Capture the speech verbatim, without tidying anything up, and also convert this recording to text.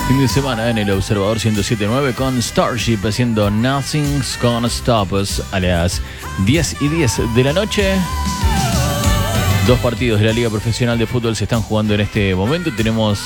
Fin de semana en el Observador ciento siete punto nueve con Starship haciendo Nothing's Gonna Stop Us a las diez y diez de la noche. Dos partidos de la Liga Profesional de Fútbol se están jugando en este momento. Tenemos